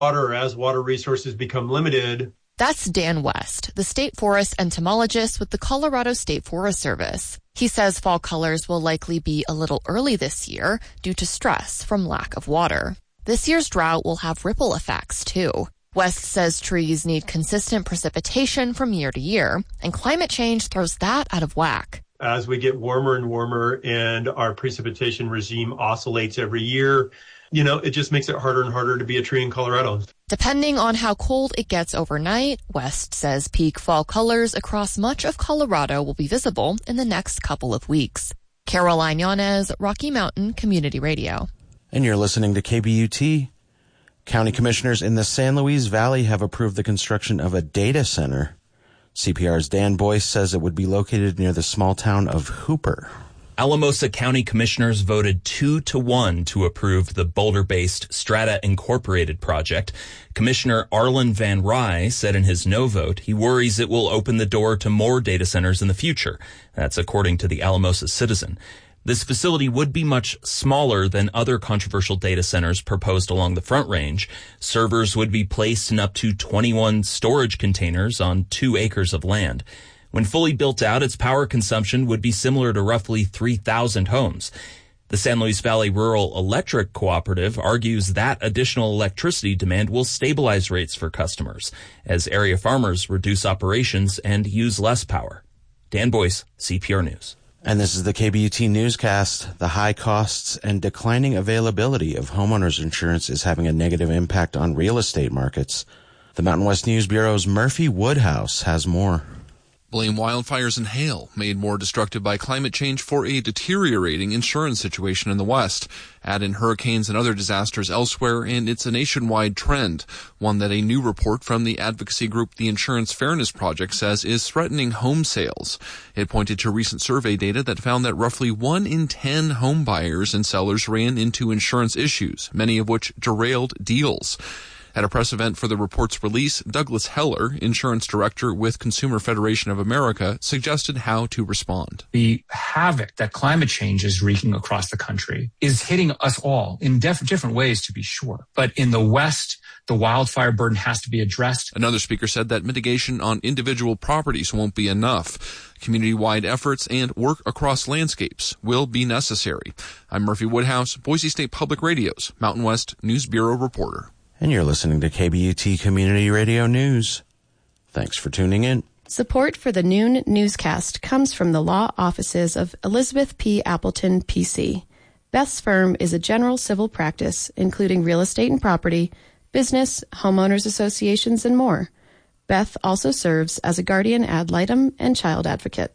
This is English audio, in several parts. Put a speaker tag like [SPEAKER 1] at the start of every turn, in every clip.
[SPEAKER 1] water as water resources become limited.
[SPEAKER 2] That's Dan West, the state forest entomologist with the Colorado State Forest Service. He says fall colors will likely be a little early this year due to stress from lack of water. This year's drought will have ripple effects, too. West says trees need consistent precipitation from year to year, and climate change throws that out of whack.
[SPEAKER 1] As we get warmer and warmer and our precipitation regime oscillates every year, it just makes it harder and harder to be a tree in Colorado.
[SPEAKER 2] Depending on how cold it gets overnight, West says peak fall colors across much of Colorado will be visible in the next couple of weeks. Caroline Yanez, Rocky Mountain Community Radio.
[SPEAKER 3] And you're listening to KBUT. County commissioners in the San Luis Valley have approved the construction of a data center. CPR's Dan Boyce says it would be located near the small town of Hooper.
[SPEAKER 4] Alamosa County commissioners voted 2-1 to approve the Boulder-based Strata Incorporated project. Commissioner Arlen Van Rye said in his no vote he worries it will open the door to more data centers in the future. That's according to the Alamosa Citizen. This facility would be much smaller than other controversial data centers proposed along the Front Range. Servers would be placed in up to 21 storage containers on 2 acres of land. When fully built out, its power consumption would be similar to roughly 3,000 homes. The San Luis Valley Rural Electric Cooperative argues that additional electricity demand will stabilize rates for customers as area farmers reduce operations and use less power. Dan Boyce, CPR News.
[SPEAKER 3] And this is the KBUT newscast. The high costs and declining availability of homeowners insurance is having a negative impact on real estate markets. The Mountain West News Bureau's Murphy Woodhouse has more.
[SPEAKER 5] Blame wildfires and hail, made more destructive by climate change, for a deteriorating insurance situation in the West. Add in hurricanes and other disasters elsewhere, and it's a nationwide trend, one that a new report from the advocacy group The Insurance Fairness Project says is threatening home sales. It pointed to recent survey data that found that roughly 1 in 10 home buyers and sellers ran into insurance issues, many of which derailed deals. At a press event for the report's release, Douglas Heller, insurance director with Consumer Federation of America, suggested how to respond.
[SPEAKER 6] The havoc that climate change is wreaking across the country is hitting us all in different ways, to be sure. But in the West, the wildfire burden has to be addressed.
[SPEAKER 5] Another speaker said that mitigation on individual properties won't be enough. Community-wide efforts and work across landscapes will be necessary. I'm Murphy Woodhouse, Boise State Public Radio's Mountain West News Bureau reporter.
[SPEAKER 3] And you're listening to KBUT Community Radio News. Thanks for tuning in.
[SPEAKER 7] Support for the noon newscast comes from the law offices of Elizabeth P. Appleton, P.C. Beth's firm is a general civil practice, including real estate and property, business, homeowners associations, and more. Beth also serves as a guardian ad litem and child advocate.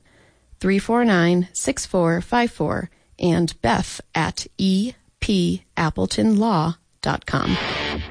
[SPEAKER 7] 349-6454 and Beth at epappletonlaw.com.